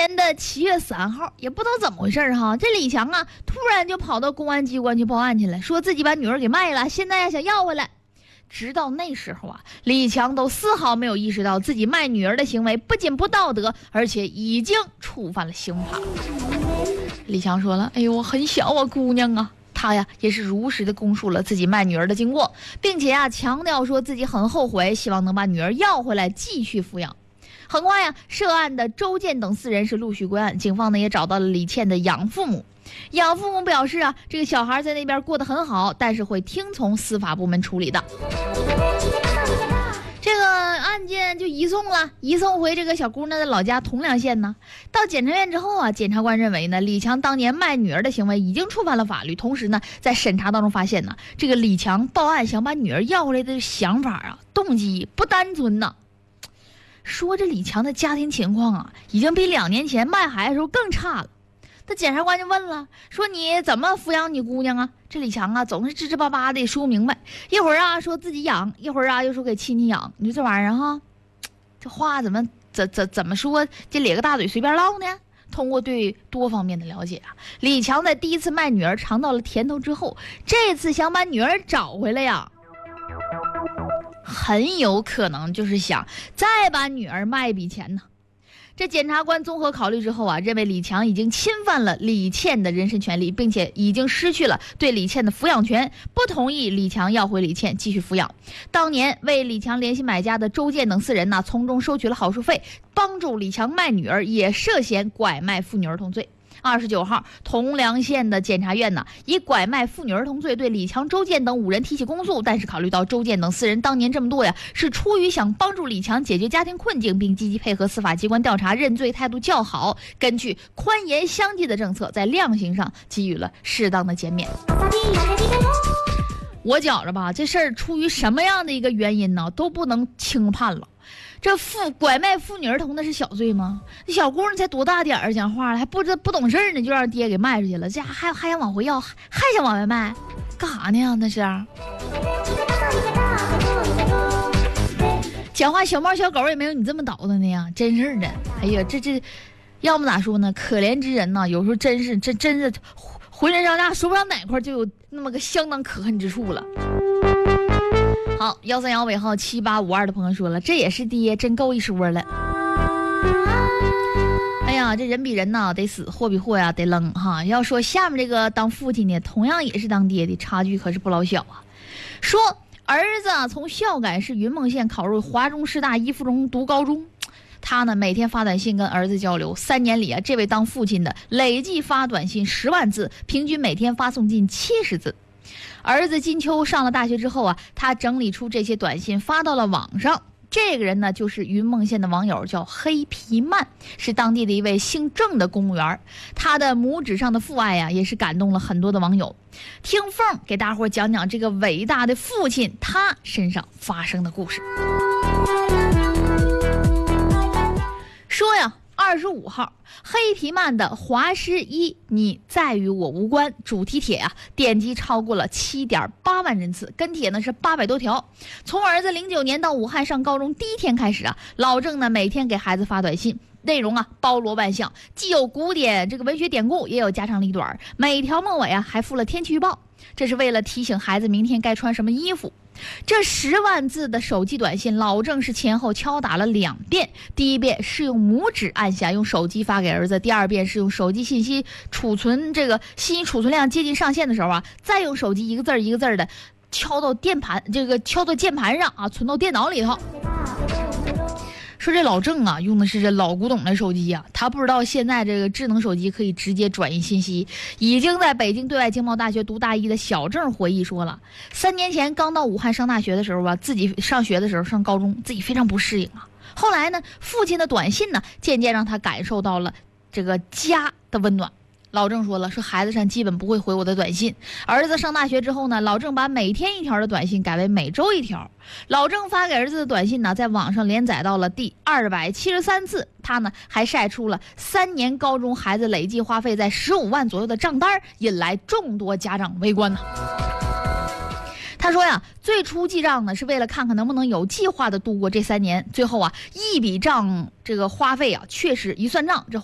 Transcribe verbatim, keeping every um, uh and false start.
年的七月三号，也不知道怎么回事哈，这李强啊突然就跑到公安机关去报案去了，说自己把女儿给卖了，现在想要回来。直到那时候啊，李强都丝毫没有意识到自己卖女儿的行为不仅不道德，而且已经触犯了刑法。李强说了：“哎呦，我很小啊，姑娘啊。”他呀也是如实的供述了自己卖女儿的经过，并且啊强调说自己很后悔，希望能把女儿要回来继续抚养。很快呀，涉案的周建等四人是陆续归案，警方呢也找到了李倩的养父母。养父母表示啊，这个小孩在那边过得很好，但是会听从司法部门处理的。这个案件就移送了，移送回这个小姑娘的老家铜梁县呢。到检察院之后啊，检察官认为呢，李强当年卖女儿的行为已经触犯了法律，同时呢，在审查当中发现呢，这个李强报案想把女儿要回来的想法啊，动机不单纯呢。说这李强的家庭情况啊，已经比两年前卖孩子的时候更差了。那检察官就问了，说你怎么抚养你姑娘啊？这李强啊总是支支巴巴的说不明白，一会儿啊说自己养，一会儿啊又说给亲戚养。你说这玩意儿哈，这话怎么怎怎怎么说？这咧个大嘴随便唠呢？通过对多方面的了解啊，李强在第一次卖女儿尝到了甜头之后，这次想把女儿找回来呀，很有可能就是想再把女儿卖一笔钱呢。这检察官综合考虑之后啊，认为李强已经侵犯了李倩的人身权利，并且已经失去了对李倩的抚养权，不同意李强要回李倩继续抚养。当年为李强联系买家的周建等四人呢，从中收取了好处费，帮助李强卖女儿，也涉嫌拐卖妇女儿童罪。二十九号，铜梁县的检察院呢，以拐卖妇女儿童罪对李强、周建等五人提起公诉。但是考虑到周建等四人当年这么多呀，是出于想帮助李强解决家庭困境，并积极配合司法机关调查，认罪态度较好，根据宽严相济的政策，在量刑上给予了适当的减免。我觉着吧，这事儿出于什么样的一个原因呢，都不能轻判了。这妇拐卖妇女儿童那是小罪吗？那小姑娘才多大点儿，讲话还不知不懂事呢，就让爹给卖出去了，这还还想往回要，还想往外卖，干啥呢？那是讲话小猫小狗也没有你这么捣腾的呀，真是的。哎呀，这这，要么咋说呢？可怜之人呐，有时候真是真真是浑身上下说不上哪块就有那么个相当可恨之处了。好，幺三幺尾号七八五二的朋友说了，这也是爹，真够一说了。哎呀，这人比人呐得死，货比货呀得扔哈。要说下面这个当父亲的，同样也是当爹的，差距可是不老小啊。说儿子从孝感市云梦县考入华中师大一附中读高中，他呢每天发短信跟儿子交流，三年里啊，这位当父亲的累计发短信十万字，平均每天发送近七十字。儿子金秋上了大学之后啊，他整理出这些短信发到了网上。这个人呢，就是云梦县的网友，叫黑皮曼，是当地的一位姓郑的公务员。他的拇指上的父爱呀、啊，也是感动了很多的网友。听凤给大伙讲讲这个伟大的父亲他身上发生的故事。说呀，二十五号，黑皮曼的华师一你在与我无关主题帖啊，点击超过了七点八万人次，跟帖呢是八百多条。从儿子零九年到武汉上高中第一天开始啊，老郑呢每天给孩子发短信，内容啊包罗万象，既有古典这个文学典故，也有家长里短，每条末尾啊还附了天气预报，这是为了提醒孩子明天该穿什么衣服。这十万字的手机短信，老郑是前后敲打了两遍。第一遍是用拇指按下，用手机发给儿子；第二遍是用手机信息储存，这个信息储存量接近上限的时候啊，再用手机一个字一个字的敲到键盘，这个敲到键盘上啊，存到电脑里头。说这老郑啊，用的是这老古董的手机啊，他不知道现在这个智能手机可以直接转移信息。已经在北京对外经贸大学读大一的小郑回忆说了，三年前刚到武汉上大学的时候吧，自己上学的时候上高中，自己非常不适应啊。后来呢，父亲的短信呢，渐渐让他感受到了这个家的温暖。老郑说了，说孩子上基本不会回我的短信。儿子上大学之后呢，老郑把每天一条的短信改为每周一条。老郑发给儿子的短信呢，在网上连载到了第二百七十三次。他呢还晒出了三年高中孩子累计花费在十五万左右的账单，引来众多家长围观呢。他说呀，最初记账呢是为了看看能不能有计划的度过这三年，最后啊一笔账这个花费啊确实一算账，这